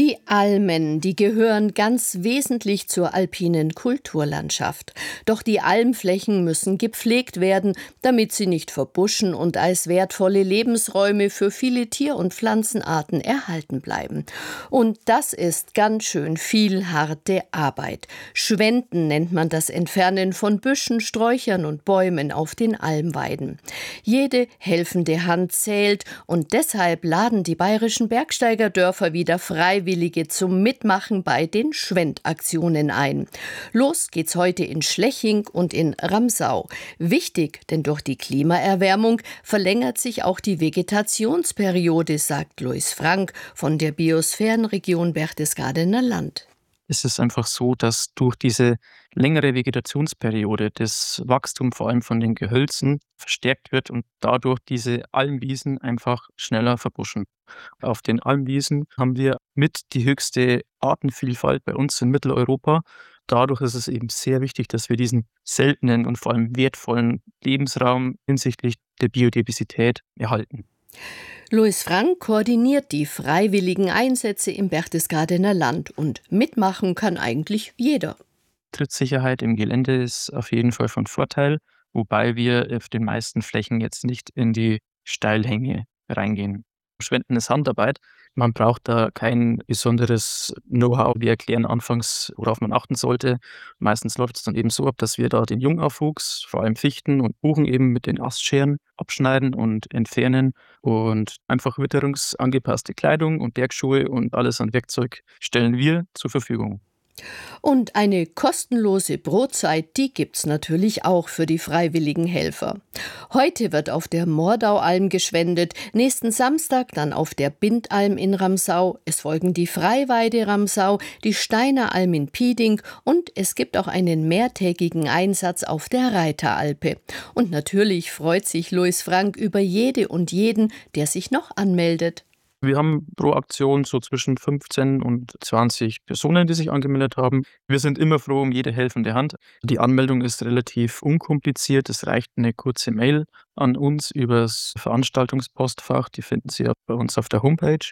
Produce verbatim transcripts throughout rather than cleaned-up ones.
Die Almen, die gehören ganz wesentlich zur alpinen Kulturlandschaft. Doch die Almflächen müssen gepflegt werden, damit sie nicht verbuschen und als wertvolle Lebensräume für viele Tier- und Pflanzenarten erhalten bleiben. Und das ist ganz schön viel harte Arbeit. Schwenden nennt man das Entfernen von Büschen, Sträuchern und Bäumen auf den Almweiden. Jede helfende Hand zählt und deshalb laden die bayerischen Bergsteigerdörfer wieder frei Freiwillige zum Mitmachen bei den Schwendaktionen ein. Los geht's heute in Schleching und in Ramsau. Wichtig, denn durch die Klimaerwärmung verlängert sich auch die Vegetationsperiode, sagt Louis Frank von der Biosphärenregion Berchtesgadener Land. Es ist einfach so, dass durch diese längere Vegetationsperiode das Wachstum vor allem von den Gehölzen verstärkt wird und dadurch diese Almwiesen einfach schneller verbuschen. Auf den Almwiesen haben wir mit die höchste Artenvielfalt bei uns in Mitteleuropa. Dadurch ist es eben sehr wichtig, dass wir diesen seltenen und vor allem wertvollen Lebensraum hinsichtlich der Biodiversität erhalten. Louis Frank koordiniert die freiwilligen Einsätze im Berchtesgadener Land und mitmachen kann eigentlich jeder. Trittsicherheit im Gelände ist auf jeden Fall von Vorteil, wobei wir auf den meisten Flächen jetzt nicht in die Steilhänge reingehen. Schwenden ist Handarbeit. Man braucht da kein besonderes Know-how. Wir erklären anfangs, worauf man achten sollte. Meistens läuft es dann eben so ab, dass wir da den Jungaufwuchs, vor allem Fichten und Buchen eben mit den Astscheren abschneiden und entfernen und einfach witterungsangepasste Kleidung und Bergschuhe und alles an Werkzeug stellen wir zur Verfügung. Und eine kostenlose Brotzeit, die gibt's natürlich auch für die freiwilligen Helfer. Heute wird auf der Mordaualm geschwendet, nächsten Samstag dann auf der Bindalm in Ramsau. Es folgen die Freiweide Ramsau, die Steineralm in Pieding und es gibt auch einen mehrtägigen Einsatz auf der Reiteralpe. Und natürlich freut sich Louis Frank über jede und jeden, der sich noch anmeldet. Wir haben pro Aktion so zwischen fünfzehn und zwanzig Personen, die sich angemeldet haben. Wir sind immer froh um jede helfende Hand. Die Anmeldung ist relativ unkompliziert. Es reicht eine kurze Mail an uns übers Veranstaltungspostfach. Die finden Sie ja bei uns auf der Homepage.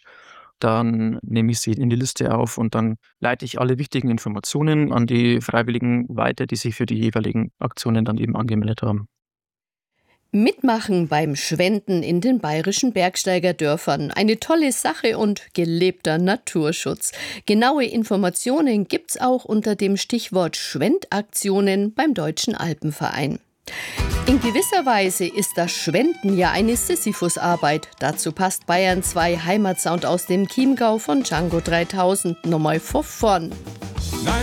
Dann nehme ich sie in die Liste auf und dann leite ich alle wichtigen Informationen an die Freiwilligen weiter, die sich für die jeweiligen Aktionen dann eben angemeldet haben. Mitmachen beim Schwenden in den bayerischen Bergsteigerdörfern. Eine tolle Sache und gelebter Naturschutz. Genaue Informationen gibt's auch unter dem Stichwort Schwendaktionen beim Deutschen Alpenverein. In gewisser Weise ist das Schwenden ja eine Sisyphus-Arbeit. Dazu passt Bayern zwei Heimatsound aus dem Chiemgau von Django dreitausend nochmal vor vorn.